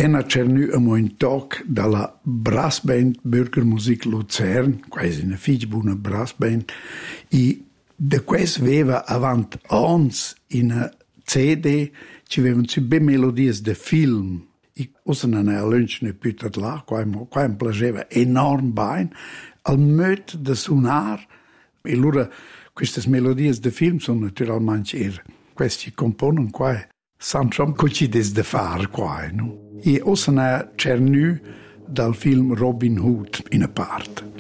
Enna cernu a un toc dalla brass band Bürgermusik Luzern, quasi una fig buona brass band, e da quest veva avant ons in a CD ci vevan su ben melodies de film. E ossa non è a lunch ne putat là, qua mi piaceva enorm bene, al möt de suonar, e allora queste melodies de film sono naturalmente questi compongono qua, sanno che des de fare qua, no? E ossa ne cernu dal film Robin Hood in a parte.